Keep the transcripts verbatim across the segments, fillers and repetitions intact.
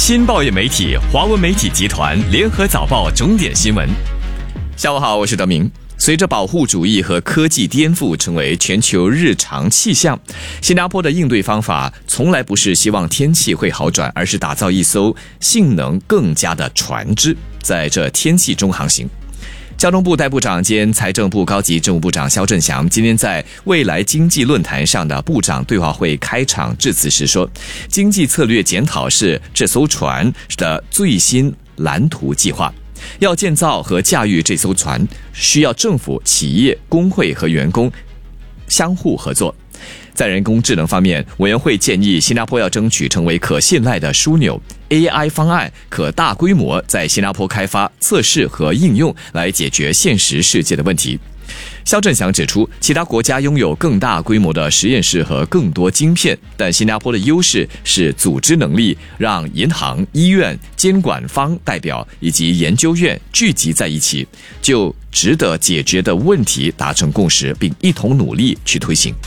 新报业媒体华文媒体集团联合早报重点新闻。下午好，我是德明。随着保护主义和科技颠覆成为全球日常气象，新加坡的应对方法从来不是希望天气会好转，而是打造一艘性能更佳的船只，在这天气中航行。交通部代部长兼财政部高级政务部长肖振祥今天在未来经济论坛上的部长对话会开场致辞时说，经济策略检讨是这艘船的最新蓝图计划。要建造和驾驭这艘船，需要政府、企业、工会和员工相互合作。在人工智能方面，委员会建议新加坡要争取成为可信赖的枢纽， A I 方案可大规模在新加坡开发、测试和应用，来解决现实世界的问题。肖振祥指出，其他国家拥有更大规模的实验室和更多晶片，但新加坡的优势是组织能力，让银行、医院、监管方代表以及研究院聚集在一起，就值得解决的问题达成共识，并一同努力去推行。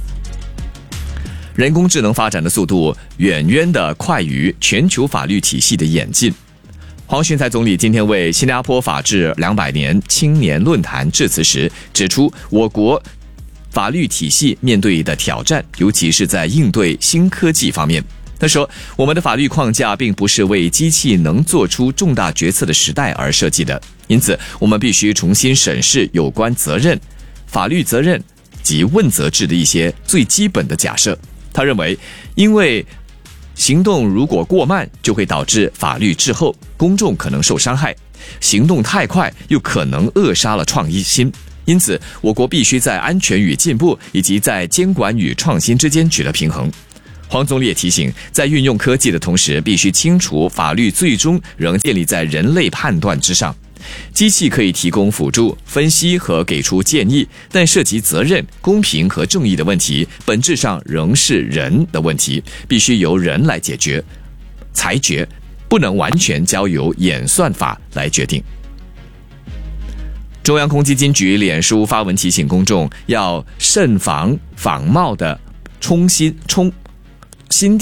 人工智能发展的速度远远地快于全球法律体系的演进。黄循财总理今天为新加坡法治两百年青年论坛致辞时指出，我国法律体系面对的挑战，尤其是在应对新科技方面。他说，我们的法律框架并不是为机器能做出重大决策的时代而设计的，因此我们必须重新审视有关责任、法律责任及问责制的一些最基本的假设。他认为，因为行动如果过慢，就会导致法律滞后，公众可能受伤害；行动太快，又可能扼杀了创新。因此，我国必须在安全与进步，以及在监管与创新之间取得平衡。黄总理也提醒，在运用科技的同时，必须清楚法律最终仍建立在人类判断之上。机器可以提供辅助、分析和给出建议，但涉及责任、公平和正义的问题，本质上仍是人的问题，必须由人来解决、裁决，不能完全交由演算法来决定。中央公积金局脸书发文提醒公众，要慎防仿冒的冲新冲新